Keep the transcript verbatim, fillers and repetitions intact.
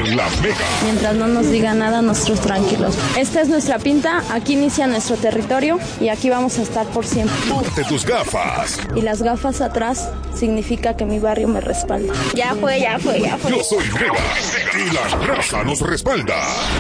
La Mega. Mientras no nos diga nada, nosotros tranquilos. Esta es nuestra pinta, aquí inicia nuestro territorio y aquí vamos a estar por siempre. Ponte tus gafas. Y las gafas atrás significa que mi barrio me respalda. Ya fue, ya fue, ya fue. Yo soy Mega y la raza nos respalda.